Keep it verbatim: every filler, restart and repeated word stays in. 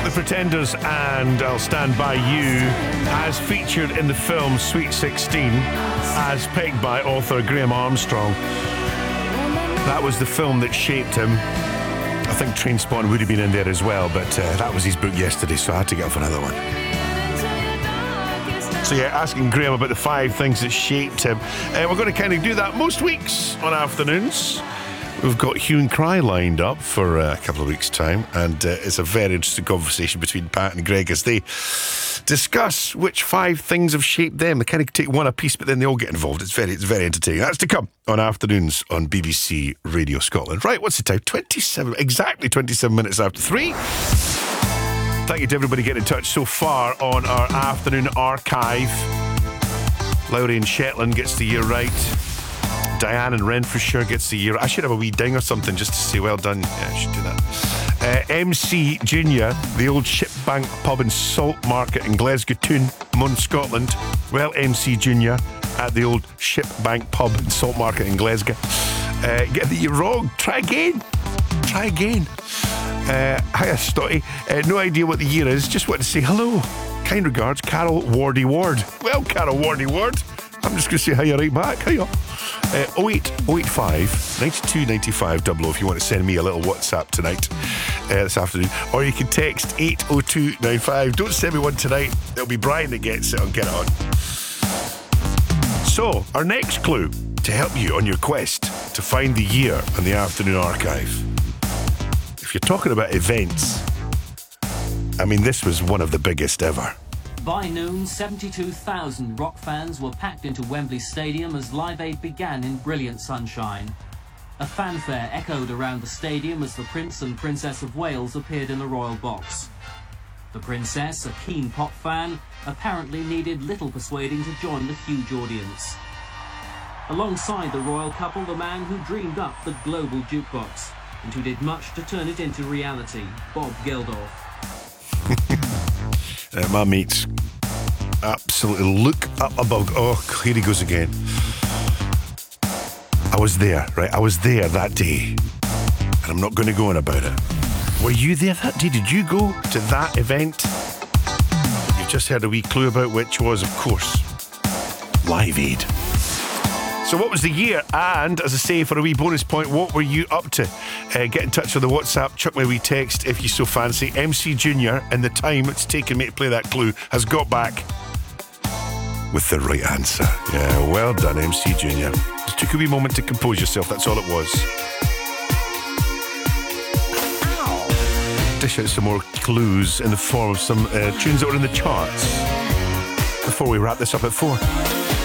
The Pretenders and I'll Stand By You, as featured in the film Sweet sixteen, as pegged by author Graham Armstrong. That was the film that shaped him. I think Trainspotting would have been in there as well, but uh, that was his book yesterday, so I had to get off another one. So yeah, asking Graham about the five things that shaped him. Uh, we're going to kind of do that most weeks on afternoons. We've got Hue and Cry lined up for uh, a couple of weeks' time, and uh, it's a very interesting conversation between Pat and Greg as they discuss which five things have shaped them. They kind of take one a piece, but then they all get involved. It's very, it's very entertaining. That's to come on afternoons on B B C Radio Scotland. Right, what's the time? twenty-seven, exactly twenty-seven minutes after three. Thank you to everybody getting in touch so far on our afternoon archive. Laurie in Shetland gets the year right. Diane in Renfrewshire gets the year. I should have a wee ding or something just to say well done. Yeah, I should do that. Uh, M C Junior, the old Shipbank pub and salt market in Glasgow Toon, Mon, Scotland. Well, M C Junior at the old Shipbank pub and salt market in Glasgow. Uh, get the year wrong. Try again. Try again. Uh, hiya, Stotty. Uh, no idea what the year is. Just want to say hello. Kind regards, Carol Wardy Ward. Well, Carol Wardy Ward, I'm just going to say hiya right back. Hiya. Uh, oh eight oh eight five, nine two nine five double oh if you want to send me a little WhatsApp tonight, uh, this afternoon. Or you can text eight oh two nine five. Don't send me one tonight. It'll be Brian that gets it on Get It On. So, our next clue to help you on your quest to find the year on the afternoon archive. If you're talking about events, I mean, this was one of the biggest ever. By noon, seventy-two thousand rock fans were packed into Wembley Stadium as Live Aid began in brilliant sunshine. A fanfare echoed around the stadium as the Prince and Princess of Wales appeared in the royal box. The Princess, a keen pop fan, apparently needed little persuading to join the huge audience. Alongside the royal couple, the man who dreamed up the global jukebox and who did much to turn it into reality, Bob Geldof. Uh, my mates absolutely look up above. Oh, here he goes again. I was there, right? I was there that day, and I'm not going to go on about it. Were you there that day? Did you go to that event? You just heard a wee clue about which was, of course, Live Aid. So what was the year? And, as I say, for a wee bonus point, what were you up to? Uh, get in touch with the WhatsApp, chuck me a wee text if you so fancy. M C Junior, in the time it's taken me to play that clue, has got back with the right answer. Yeah, well done, M C Junior. Just took a wee moment to compose yourself, that's all it was. Dish out some more clues in the form of some uh, tunes that were in the charts before we wrap this up at four.